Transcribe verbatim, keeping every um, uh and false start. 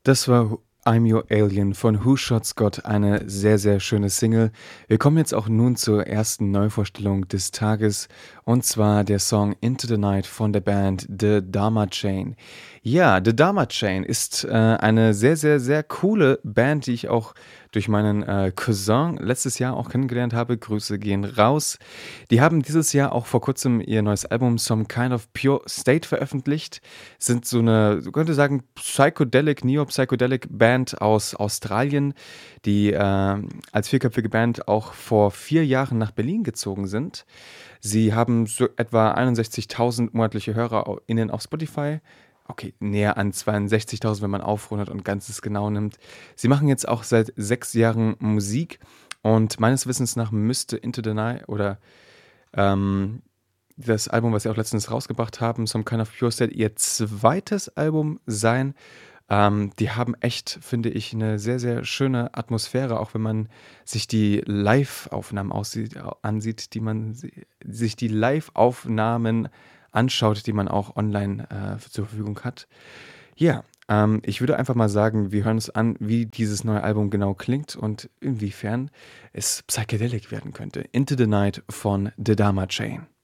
Das war Who I'm Your Alien von Who Shot Scott, eine sehr, sehr schöne Single. Wir kommen jetzt auch nun zur ersten Neuvorstellung des Tages, und zwar der Song „Into the Night“ von der Band The Dharma Chain. Ja, The Dharma Chain ist, äh, eine sehr, sehr, sehr coole Band, die ich auch durch meinen, äh, Cousin letztes Jahr auch kennengelernt habe. Grüße gehen raus. Die haben dieses Jahr auch vor Kurzem ihr neues Album „Some Kind of Pure State“ veröffentlicht. Sind so 'ne, man könnte sagen, Psychedelic, Neo-Psychedelic Band aus Australien, die, ähm, als vierköpfige Band auch vor vier Jahren nach Berlin gezogen sind. Sie haben so etwa einundsechzigtausend monatliche HörerInnen auf Spotify. Okay, näher an zweiundsechzigtausend, wenn man aufrundet und Ganzes genau nimmt. Sie machen jetzt auch seit sechs Jahren Musik, und meines Wissens nach müsste Into the Night oder, ähm, das Album, was sie auch letztens rausgebracht haben, „Some Kind of Pure State“, ihr zweites Album sein. Ähm, die haben echt, finde ich, 'ne sehr, sehr schöne Atmosphäre, auch wenn man sich die Live-Aufnahmen aussieht ansieht, die man si sich die Live-Aufnahmen anschaut, die man auch online, äh, zur Verfügung hat. Ja, ähm, ich würde einfach mal sagen, wir hören uns an, wie dieses neue Album genau klingt und inwiefern es psychedelic werden könnte. „Into the Night“ von The Dharma Chain.